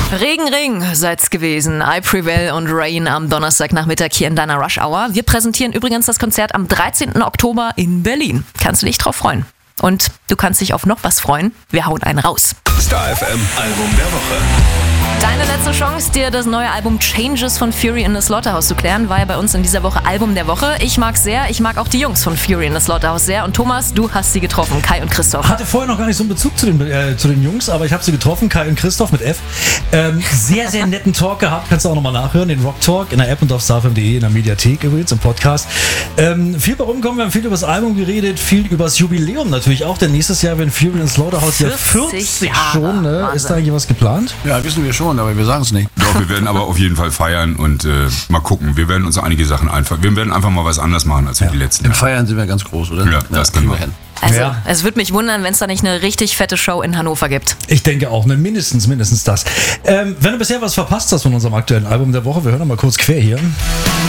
Ring, sei's gewesen. I Prevail und Rain am Donnerstagnachmittag hier in deiner Rush Hour. Wir präsentieren übrigens das Konzert am 13. Oktober in Berlin. Kannst du dich drauf freuen? Und du kannst dich auf noch was freuen. Wir hauen einen raus. Star FM Album der Woche. Deine letzte Chance, dir das neue Album Changes von Fury in the Slaughterhouse zu klären, war ja bei uns in dieser Woche Album der Woche. Ich mag's sehr, ich mag auch die Jungs von Fury in the Slaughterhouse sehr. Und Thomas, du hast sie getroffen, Kai und Christoph. Hatte vorher noch gar nicht so einen Bezug zu den Jungs, aber ich habe sie getroffen, Kai und Christoph mit F. Sehr, sehr netten Talk gehabt, kannst du auch nochmal nachhören, den Rock Talk in der App und auf starfm.de, in der Mediathek übrigens, im Podcast. Viel bei rumkommen, wir haben viel über das Album geredet, viel über das Jubiläum natürlich auch, denn nächstes Jahr werden Fury in the Slaughterhouse ja 40 Jahre schon, ne? Wahnsinn. Ist da eigentlich was geplant? Ja, wissen wir schon, aber wir sagen es nicht. Doch, wir werden aber auf jeden Fall feiern und mal gucken. Wir werden uns einige Sachen wir werden einfach mal was anders machen als wir die letzten Im Jahre. Feiern sind wir ganz groß, oder? Ja, das können wir hin. Also, Ja. es würde mich wundern, wenn es da nicht eine richtig fette Show in Hannover gibt. Ich denke auch, ne? Mindestens das. Wenn du bisher was verpasst hast von unserem aktuellen Album der Woche, wir hören noch mal kurz quer hier.